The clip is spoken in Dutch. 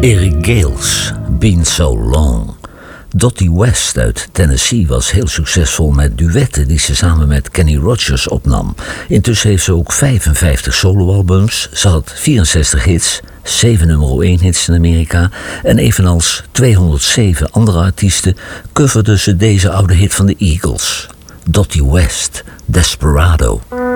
Eric Gales, Been So Long. Dottie West uit Tennessee was heel succesvol met duetten die ze samen met Kenny Rogers opnam. Intussen heeft ze ook 55 soloalbums, ze had 64 hits, 7 nummer 1 hits in Amerika en evenals 207 andere artiesten coverde ze deze oude hit van de Eagles. Dottie West, Desperado.